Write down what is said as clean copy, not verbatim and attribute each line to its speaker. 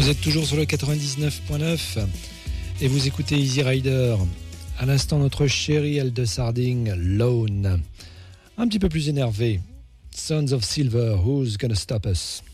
Speaker 1: Vous êtes toujours sur le 99.9 et vous écoutez Easy Rider. À l'instant, notre chérie Elde Sarding, Lone. Un petit peu plus énervé. Sons of Silver, Who's Gonna Stop Us?